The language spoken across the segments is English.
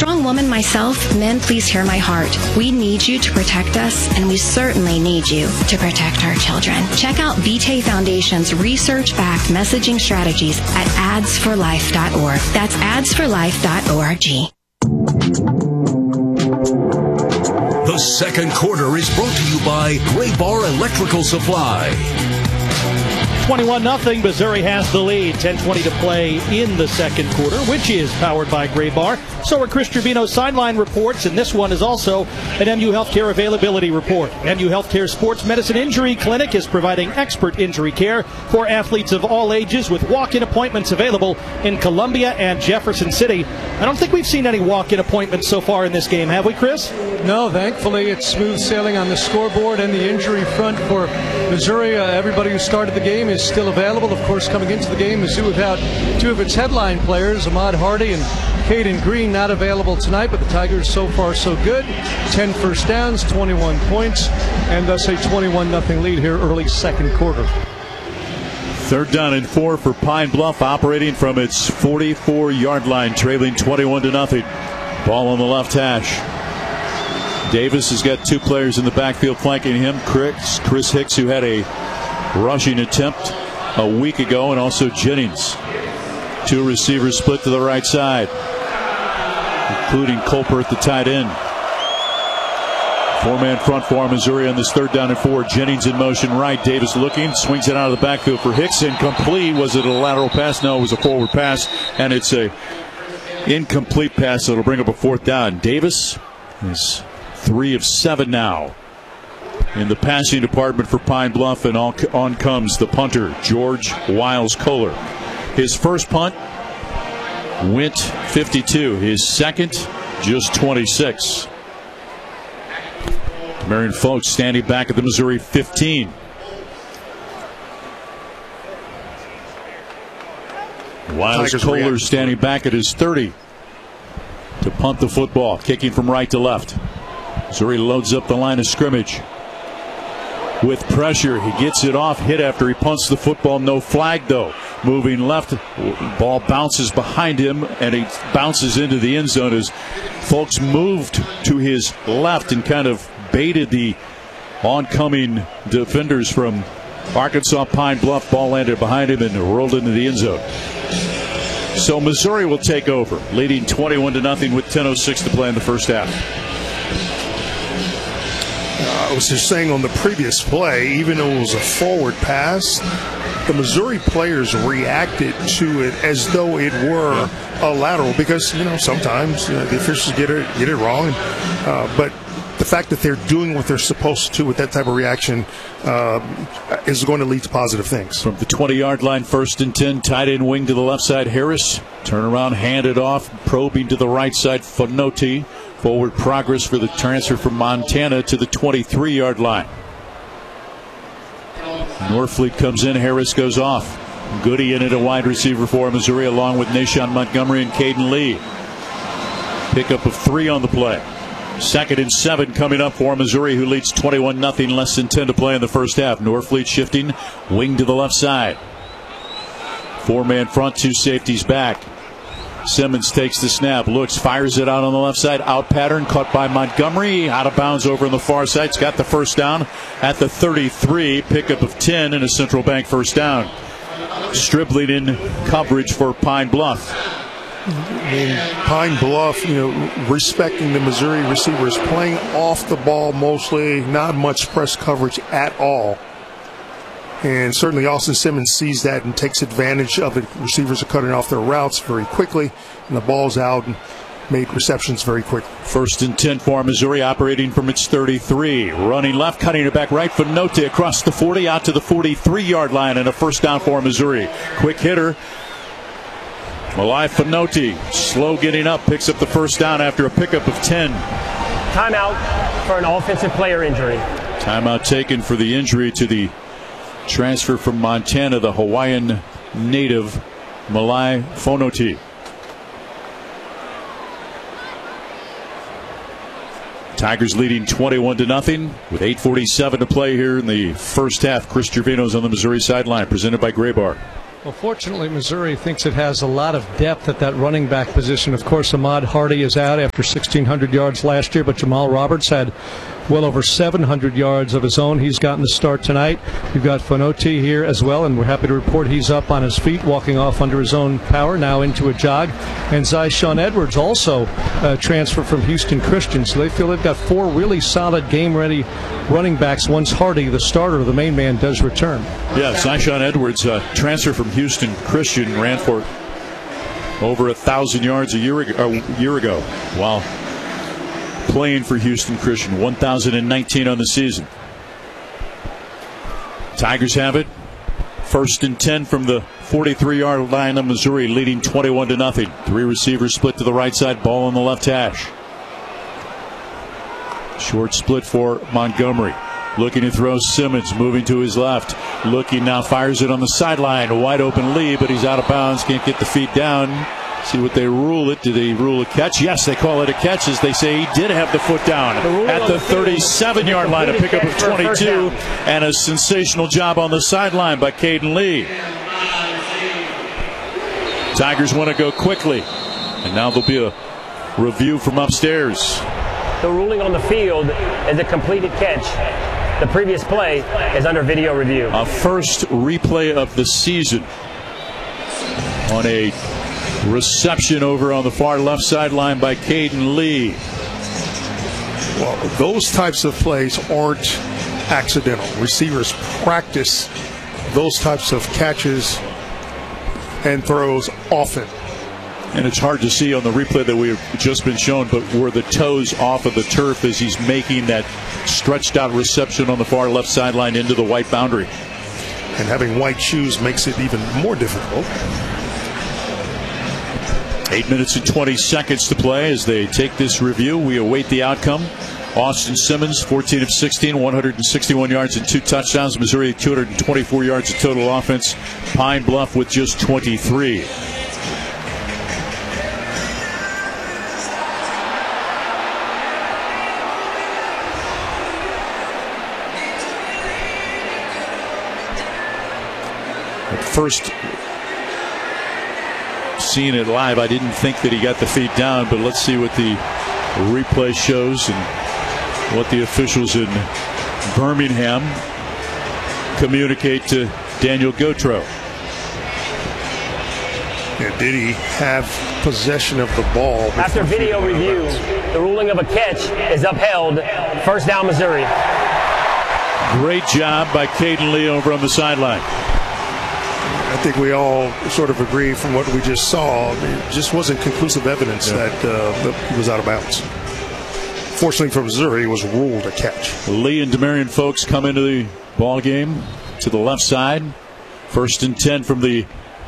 strong woman myself, men, please hear my heart. We need you to protect us, and we certainly need you to protect our children. Check out Vitae Foundation's research-backed messaging strategies at adsforlife.org. That's adsforlife.org. The second quarter is brought to you by Graybar Electrical Supply. 21-0, Missouri has the lead. 10:20 to play in the second quarter, which is powered by Graybar. So are Chris Trevino's sideline reports, and this one is also an MU Healthcare availability report. MU Healthcare Sports Medicine Injury Clinic is providing expert injury care for athletes of all ages with walk-in appointments available in Columbia and Jefferson City. I don't think we've seen any walk-in appointments so far in this game, have we, Chris? No, thankfully it's smooth sailing on the scoreboard and the injury front for Missouri. Everybody who started the game is still available. Of course, coming into the game, Mizzou without two of its headline players, Ahmad Hardy and Caden Green, not available tonight, but the Tigers so far so good. 10 first downs, 21 points, and thus a 21-0 lead here early second quarter. 3rd down and 4 for Pine Bluff, operating from its 44-yard line, trailing 21-0. Ball on the left hash. Davis has got two players in the backfield flanking him. Chris Hicks, who had a rushing attempt a week ago, and also Jennings. Two receivers split to the right side, including Colbert, the tight end. 4-man front for Missouri on this 3rd down and 4. Jennings in motion right. Davis looking, swings it out of the backfield for Hicks. Incomplete. Was it a lateral pass? No, it was a forward pass, and it's a incomplete pass that'll bring up a 4th down. Davis is 3 of 7 now in the passing department for Pine Bluff, and on comes the punter, George Wiles-Kohler. His first punt went 52. His second, just 26. Marion Folks standing back at the Missouri 15. Wiles-Kohler standing back at his 30 to punt the football, kicking from right to left. Missouri loads up the line of scrimmage with pressure. He gets it off, hit after he punts the football. No flag, though. Moving left, ball bounces behind him, and he bounces into the end zone as Folks moved to his left and kind of baited the oncoming defenders from Arkansas Pine Bluff. Ball landed behind him and rolled into the end zone. So Missouri will take over, leading 21-0 with 10:06 to play in the first half. I was just saying on the previous play, even though it was a forward pass, the Missouri players reacted to it as though it were a lateral, because sometimes the officials get it wrong, but the fact that they're doing what they're supposed to with that type of reaction is going to lead to positive things. From the 20-yard line, 1st and 10, tight end wing to the left side, Harris. Turn around, hand it off, probing to the right side, Fonoti. Forward progress for the transfer from Montana to the 23-yard line. Norfleet comes in, Harris goes off. Goody in it, a wide receiver for Missouri, along with Nashawn Montgomery and Caden Lee. Pickup of 3 on the play. 2nd and 7 coming up for Missouri, who leads 21-0, less than 10 to play in the first half. Norfleet shifting, wing to the left side. 4-man front, 2 safeties back. Simmons takes the snap, looks, fires it out on the left side. Out pattern, caught by Montgomery. Out of bounds over on the far side. It's got the first down at the 33. Pickup of 10 and a Central Bank first down. Stribling in coverage for Pine Bluff. Pine Bluff, respecting the Missouri receivers, playing off the ball mostly, not much press coverage at all. And certainly Austin Simmons sees that and takes advantage of it. Receivers are cutting off their routes very quickly, and the ball's out and made receptions very quick. 1st and 10 for Missouri, operating from its 33. Running left, cutting it back right. Fonoti across the 40, out to the 43-yard line, and a first down for Missouri. Quick hitter. Malai Fonoti, slow getting up, picks up the first down after a pickup of 10. Timeout for an offensive player injury. Timeout taken for the injury to the transfer from Montana, the Hawaiian native Malai Fonoti. Tigers leading 21-0 with 8:47 to play here in the first half. Chris Trevino's on the Missouri sideline, presented by Graybar. Well, fortunately, Missouri thinks it has a lot of depth at that running back position. Of course, Ahmad Hardy is out after 1,600 yards last year, but Jamal Roberts had well over 700 yards of his own. He's gotten the start tonight. We've got Fonoti here as well, and we're happy to report he's up on his feet, walking off under his own power, now into a jog. And Zyshawn Edwards also transferred from Houston Christian, so they feel they've got 4 really solid, game-ready running backs once Hardy, the starter, the main man, does return. Yeah, Zyshawn Edwards, transfer from Houston Christian, ran for over 1,000 yards a year ago while playing for Houston Christian. 1,019 on the season. Tigers have it. 1st and 10 from the 43-yard line of Missouri, leading 21-0. 3 receivers split to the right side, ball on the left hash. Short split for Montgomery. Looking to throw Simmons, moving to his left. Looking now, fires it on the sideline. A wide open Lee, but he's out of bounds. Can't get the feet down. See what they rule it. Do they rule a catch? Yes, they call it a catch, as they say he did have the foot down at the 37-yard line. A pickup of 22 and a sensational job on the sideline by Caden Lee. Tigers want to go quickly, and now there'll be a review from upstairs. The ruling on the field is a completed catch. The previous play is under video review. A first replay of the season on a reception over on the far left sideline by Caden Lee. Well, those types of plays aren't accidental. Receivers practice those types of catches and throws often. And it's hard to see on the replay that we've just been shown, but were the toes off of the turf as he's making that stretched out reception on the far left sideline into the white boundary. And having white shoes makes it even more difficult. 8 minutes and 20 seconds to play as they take this review. We await the outcome. Austin Simmons, 14 of 16, 161 yards and 2 touchdowns. Missouri, 224 yards of total offense. Pine Bluff with just 23. First seeing it live, I didn't think that he got the feet down, but let's see what the replay shows and what the officials in Birmingham communicate to Daniel Gautreaux. Yeah, did he have possession of the ball? After video review, the ruling of a catch is upheld. First down, Missouri. Great job by Caden Lee over on the sideline. I think we all sort of agree from what we just saw. It just wasn't conclusive evidence that he was out of bounds. Fortunately for Missouri, it was ruled a catch. Lee and Demarion Folks come into the ball game to the left side. 1st and 10 from the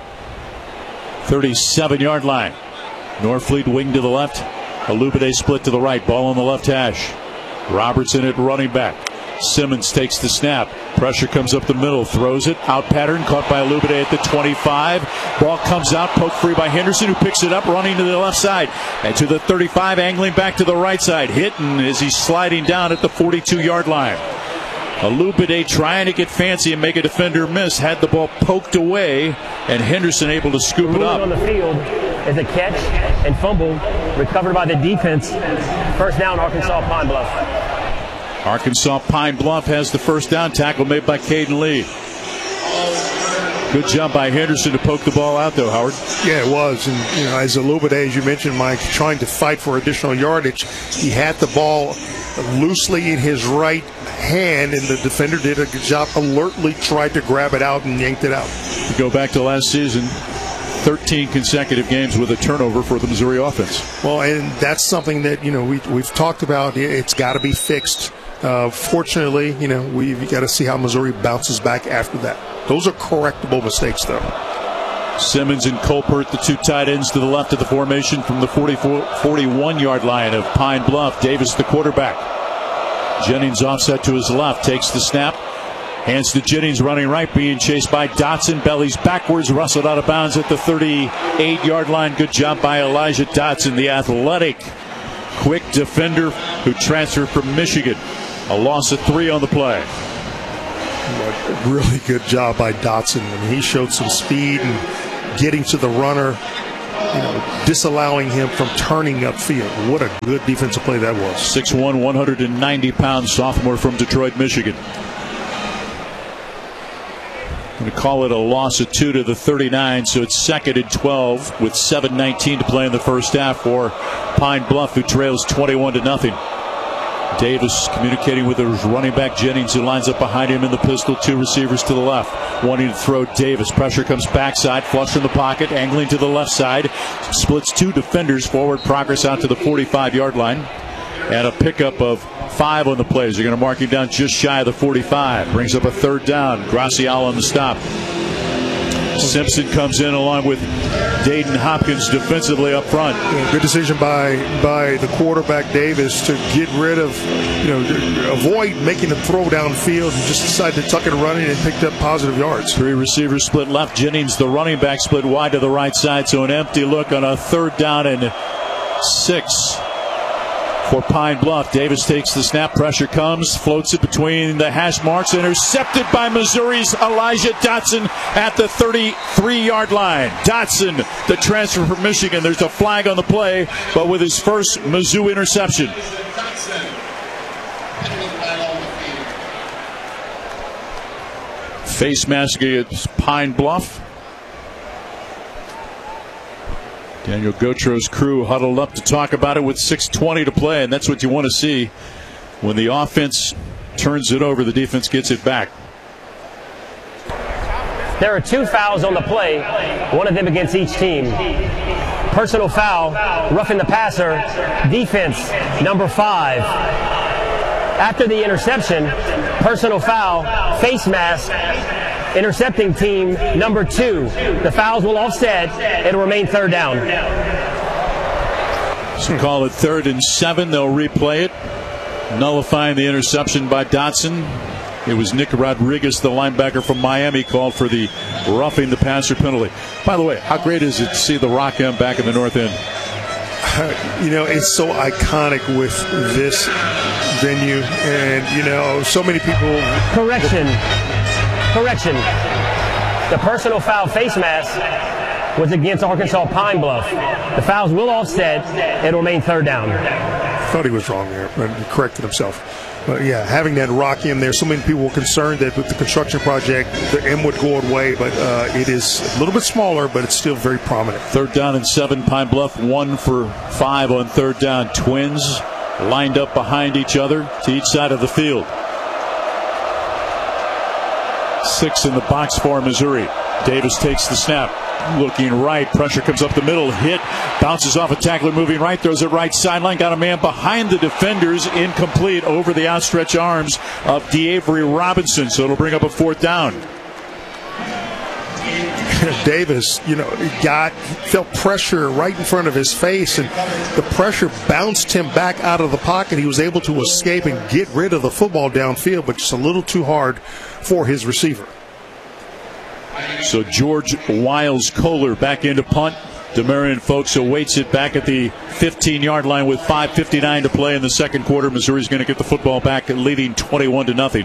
37-yard line. Norfleet wing to the left. Alubade split to the right. Ball on the left hash. Robertson at running back. Simmons takes the snap. Pressure comes up the middle. Throws it. Out pattern. Caught by Alubade at the 25. Ball comes out. Poked free by Henderson, who picks it up, running to the left side. And to the 35, angling back to the right side. Hitting as he's sliding down at the 42-yard line. Alubade trying to get fancy and make a defender miss. Had the ball poked away, and Henderson able to scoop it up. On the field is a catch and fumble recovered by the defense. First down, Arkansas Pine Bluff. Arkansas Pine Bluff has the first down. Tackle made by Caden Lee. Good job by Henderson to poke the ball out, though, Howard. Yeah, it was. And, as Alubade, as you mentioned, Mike, trying to fight for additional yardage, he had the ball loosely in his right hand, and the defender did a good job, alertly tried to grab it out and yanked it out. To go back to last season, 13 consecutive games with a turnover for the Missouri offense. Well, and that's something that, we've talked about. It's got to be fixed. Fortunately, we've got to see how Missouri bounces back after that. Those are correctable mistakes, though. Simmons and Colpert, the 2 tight ends to the left of the formation from the 41-yard line of Pine Bluff. Davis, the quarterback. Jennings offset to his left, takes the snap. Hands to Jennings, running right, being chased by Dotson. Bellies backwards, wrestled out of bounds at the 38-yard line. Good job by Elijah Dotson, the athletic, quick defender who transferred from Michigan. A loss of 3 on the play. Really good job by Dotson. I mean, he showed some speed and getting to the runner, disallowing him from turning upfield. What a good defensive play that was. 6'1", 190-pound sophomore from Detroit, Michigan. Going to call it a loss of 2 to the 39, so it's 2nd and 12 with 7:19 to play in the first half for Pine Bluff, who trails 21-0. Davis communicating with his running back Jennings, who lines up behind him in the pistol. 2 receivers to the left, wanting to throw Davis. Pressure comes backside, flush from the pocket, angling to the left side. Splits 2 defenders, forward progress out to the 45-yard line. And a pickup of 5 on the plays. They're going to mark him down just shy of the 45. Brings up a 3rd down. Gracial on the stop. Simpson comes in along with Dayton Hopkins defensively up front. Yeah, good decision by the quarterback Davis to get rid of, avoid making a throw downfield and just decide to tuck it running and picked up positive yards. 3 receivers split left. Jennings, the running back, split wide to the right side. So an empty look on a 3rd down and 6 for Pine Bluff. Davis takes the snap. Pressure comes. Floats it between the hash marks. Intercepted by Missouri's Elijah Dotson at the 33-yard line. Dotson, the transfer from Michigan. There's a flag on the play, but with his first Mizzou interception. Face mask against Pine Bluff. Daniel Gautreau's crew huddled up to talk about it with 6:20 to play, and that's what you want to see. When the offense turns it over, the defense gets it back. There are 2 fouls on the play, one of them against each team. Personal foul, roughing the passer, defense, number 5. After the interception, personal foul, face mask, intercepting team number 2. The fouls will offset. It'll remain 3rd down. So call it 3rd and 7. They'll replay it, nullifying the interception by Dotson. It was Nick Rodriguez, the linebacker from Miami, called for the roughing the passer penalty. By the way, how great is it to see the Rock M back in the North End? It's so iconic with this venue, and so many people. Correction. The personal foul face mask was against Arkansas Pine Bluff. The fouls will offset. It'll remain 3rd down. Thought he was wrong there, but he corrected himself. But yeah, having that Rock M there, so many people were concerned that with the construction project, the M would go away, but it is a little bit smaller, but it's still very prominent. 3rd down and 7. Pine Bluff 1 for 5 on 3rd down. Twins lined up behind each other to each side of the field. 6 in the box for Missouri. Davis takes the snap. Looking right. Pressure comes up the middle. Hit. Bounces off a tackler moving right. Throws it right sideline. Got a man behind the defenders. Incomplete over the outstretched arms of DeAvery Robinson. So it'll bring up a 4th down. Davis, felt pressure right in front of his face, and the pressure bounced him back out of the pocket. He was able to escape and get rid of the football downfield, but just a little too hard for his receiver. So George Wiles Kohler back into punt. Demarion Folks awaits it back at the 15-yard line with 5:59 to play in the second quarter. Missouri's going to get the football back, leading 21-0.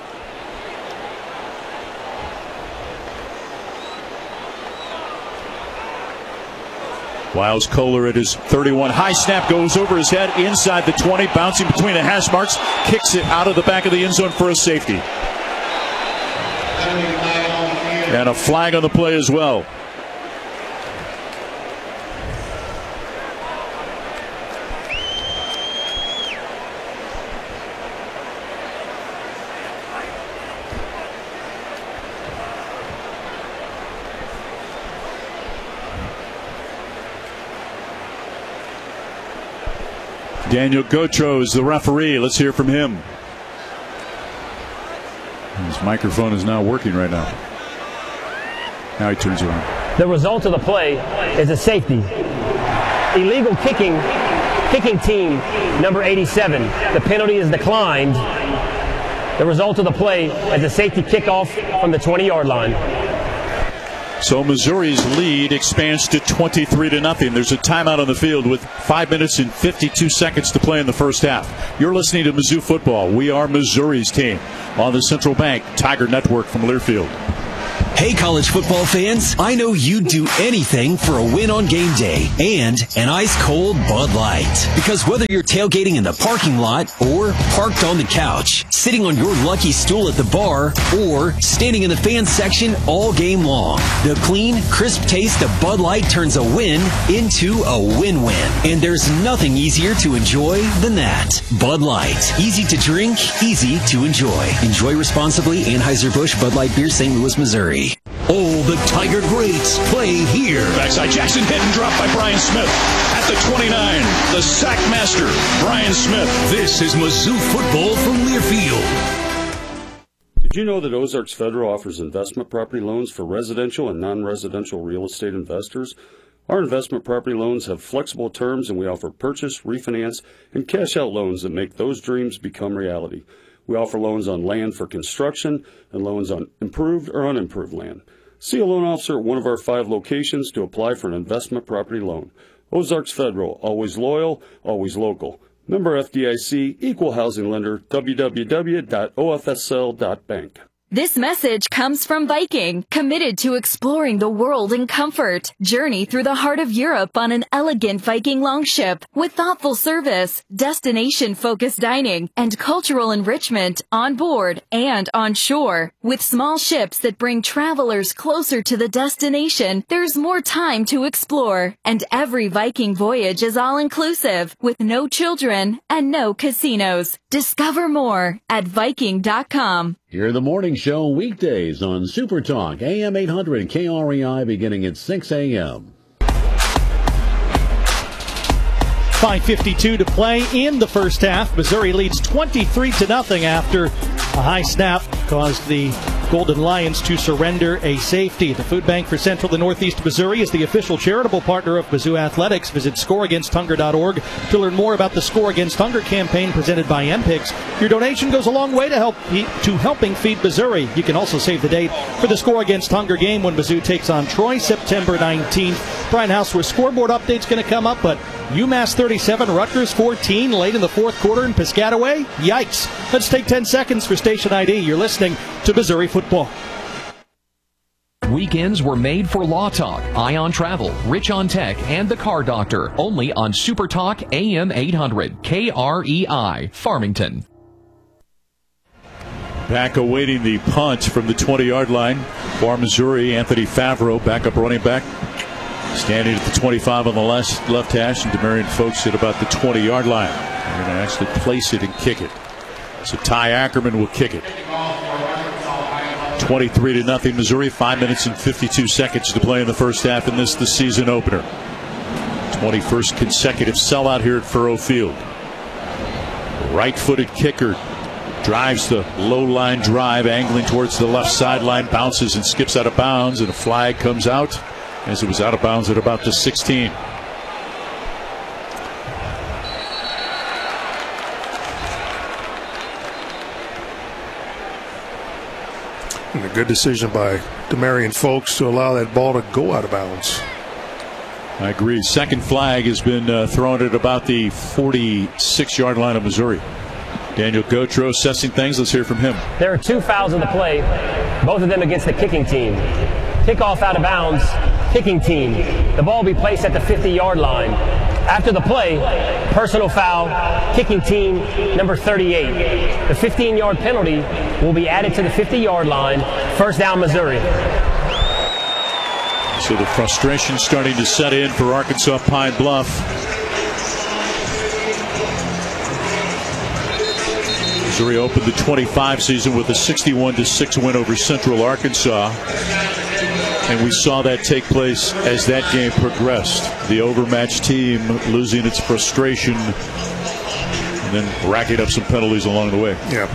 Wiles Kohler at his 31. High snap goes over his head inside the 20, bouncing between the hash marks, kicks it out of the back of the end zone for a safety. And a flag on the play as well. Daniel Gautreau is the referee. Let's hear from him. His microphone is not working right now. Now he turns around. The result of the play is a safety. Illegal kicking team number 87. The penalty is declined. The result of the play is a safety kickoff from the 20-yard line. So Missouri's lead expands to 23-0. There's a timeout on the field with 5 minutes and 52 seconds to play in the first half. You're listening to Mizzou Football. We are Missouri's team on the Central Bank Tiger Network from Learfield. Hey, college football fans, I know you'd do anything for a win on game day and an ice-cold Bud Light. Because whether you're tailgating in the parking lot or parked on the couch, sitting on your lucky stool at the bar, or standing in the fan section all game long, the clean, crisp taste of Bud Light turns a win into a win-win. And there's nothing easier to enjoy than that. Bud Light. Easy to drink, easy to enjoy. Enjoy responsibly. Anheuser-Busch Bud Light Beer, St. Louis, Missouri. Oh, the Tiger greats play here. Backside Jackson, hit and dropped by Brian Smith. At the 29, the sack master, Brian Smith. This is Mizzou Football from Learfield. Did you know that Ozarks Federal offers investment property loans for residential and non-residential real estate investors? Our investment property loans have flexible terms, and we offer purchase, refinance, and cash-out loans that make those dreams become reality. We offer loans on land for construction and loans on improved or unimproved land. See a loan officer at one of our 5 locations to apply for an investment property loan. Ozarks Federal, always loyal, always local. Member FDIC, equal housing lender, www.ofsl.bank. This message comes from Viking, committed to exploring the world in comfort. Journey through the heart of Europe on an elegant Viking longship with thoughtful service, destination-focused dining, and cultural enrichment on board and on shore. With small ships that bring travelers closer to the destination, there's more time to explore. And every Viking voyage is all-inclusive, with no children and no casinos. Discover more at Viking.com. Hear the morning show weekdays on Super Talk, AM 800 KREI, beginning at 6 a.m. 5:52 to play in the first half. Missouri leads 23-0 after a high snap caused the Golden Lions to surrender a safety. The Food Bank for Central and Northeast Missouri is the official charitable partner of Mizzou Athletics. Visit scoreagainsthunger.org to learn more about the Score Against Hunger campaign presented by MPICS. Your donation goes a long way to helping feed Missouri. You can also save the date for the Score Against Hunger game when Mizzou takes on Troy September 19th. Brian Houseworth, scoreboard update's going to come up, but UMass 37, Rutgers 14 late in the fourth quarter in Piscataway. Yikes. Let's take 10 seconds for station ID. You're listening to Missouri Football. Weekends were made for Law Talk, Ion Travel, Rich on Tech, and the Car Doctor. Only on Super Talk AM 800 KREI, Farmington. Back awaiting the punt from the 20-yard line for Missouri. Anthony Favreau, backup running back, standing at the 25 on the left hash, and Demarion Folks at about the 20-yard line. They're going to actually place it and kick it. So Ty Ackerman will kick it. 23-0 Missouri. 5 minutes and 52 seconds to play in the first half, and this the season opener. 21st consecutive sellout here at Furrow Field. Right-footed kicker drives the low line drive, angling towards the left sideline, bounces and skips out of bounds, and a flag comes out as it was out of bounds at about the 16. And a good decision by Demarion Folks to allow that ball to go out of bounds. I agree. Second flag has been thrown at about the 46-yard line of Missouri. Daniel Gautreau assessing things. Let's hear from him. There are 2 fouls on the play, both of them against the kicking team. Kickoff out of bounds, kicking team. The ball will be placed at the 50-yard line. After the play, personal foul, kicking team, number 38. The 15-yard penalty will be added to the 50-yard line. First down, Missouri. So the frustration starting to set in for Arkansas Pine Bluff. Missouri opened the 25 season with a 61-6 win over Central Arkansas. And we saw that take place as that game progressed. The overmatched team losing its frustration and then racking up some penalties along the way. Yeah.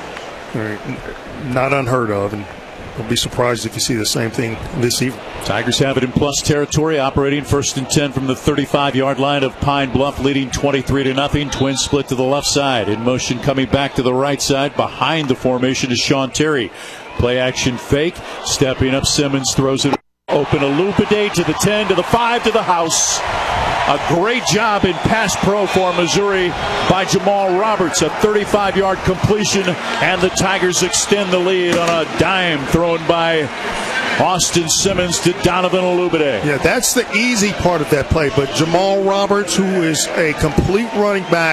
Not unheard of, and I'll be surprised if you see the same thing this evening. Tigers have it in plus territory, operating 1st and 10 from the 35-yard line of Pine Bluff, leading 23-0. Twins split to the left side. In motion coming back to the right side. Behind the formation is Sean Terry. Play action fake. Stepping up, Simmons throws it Open Olubide to the 10, to the 5, to the house. A great job in pass pro for Missouri by Jamal Roberts. A 35-yard completion, and the Tigers extend the lead on a dime thrown by Austin Simmons to Donovan Olubide. Yeah, that's the easy part of that play. But Jamal Roberts, who is a complete running back,